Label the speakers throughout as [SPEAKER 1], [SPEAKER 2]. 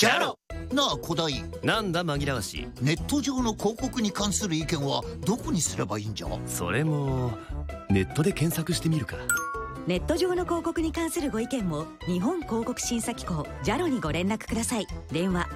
[SPEAKER 1] ジャロ。
[SPEAKER 2] なあ小大、
[SPEAKER 1] なんだ紛らわしい。
[SPEAKER 2] ネット上の広告に関する意見はどこにすればいいんじゃ？
[SPEAKER 1] それもネットで検索してみるか。
[SPEAKER 3] ネット上の広告に関するご意見も日本広告審査機構ジャロにご連絡ください。電話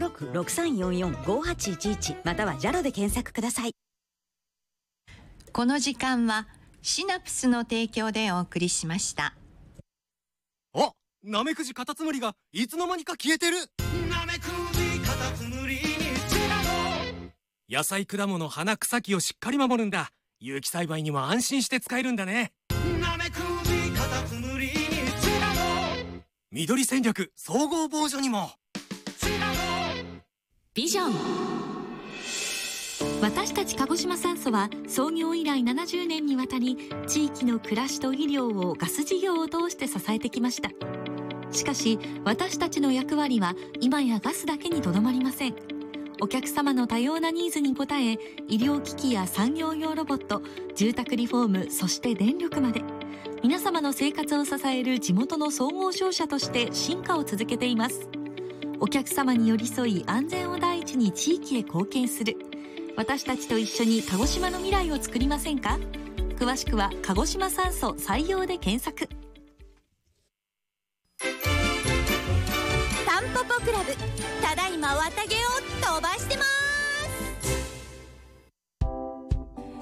[SPEAKER 3] 0663445811 またはジャロで検索ください。
[SPEAKER 4] この時間はシナプスの提供でお送りしました。
[SPEAKER 5] あ、なめくじカタツムリがいつの間にか消えてる。
[SPEAKER 6] なめくじカタツムリにジェラロ。
[SPEAKER 5] 野菜果物花草木をしっかり守るんだ。有機栽培にも安心して使えるんだね。
[SPEAKER 6] なめくじカタツムリにジェラロ。
[SPEAKER 5] 緑戦略総合防除にも
[SPEAKER 6] ジェラロ。
[SPEAKER 7] ビジョン。私たち鹿児島酸素は創業以来70年にわたり地域の暮らしと医療をガス事業を通して支えてきました。しかし私たちの役割は今やガスだけにとどまりません。お客様の多様なニーズに応え、医療機器や産業用ロボット、住宅リフォーム、そして電力まで皆様の生活を支える地元の総合商社として進化を続けています。お客様に寄り添い、安全を第一に地域へ貢献する。私たちと一緒に鹿児島の未来を作りませんか？詳しくは鹿児島酸素採用で検索。
[SPEAKER 8] タンポポクラブ、ただいま綿毛を飛ばしてます。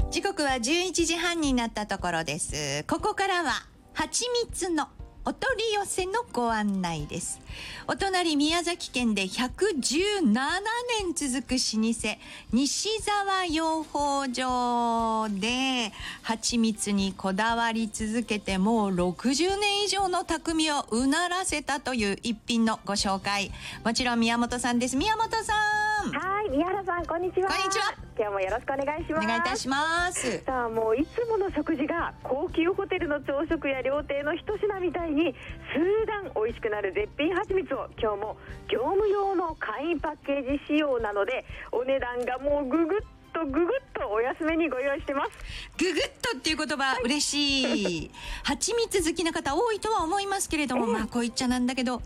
[SPEAKER 4] 時刻は11時半になったところです。ここからは蜂蜜のお取り寄せのご案内です。お隣宮崎県で117年続く老舗西沢養蜂場で蜂蜜にこだわり続けてもう60年以上の匠をうならせたという一品のご紹介、もちろん宮本さんです。宮本さん。
[SPEAKER 9] はい、宮原さん、こんにちは。
[SPEAKER 4] こんにちは。
[SPEAKER 9] 今日もよろしくお願いします。
[SPEAKER 4] お願いいたします。
[SPEAKER 9] さあ、もういつもの食事が高級ホテルの朝食や料亭の一品みたいに数段美味しくなる絶品蜂蜜を今日も業務用の簡易パッケージ仕様なのでお値段がもうググッとお安めにご用意してます。
[SPEAKER 4] ググッとっていう言葉、嬉しい。蜂蜜好きな方多いとは思いますけれども、まあこう言っちゃなんだけど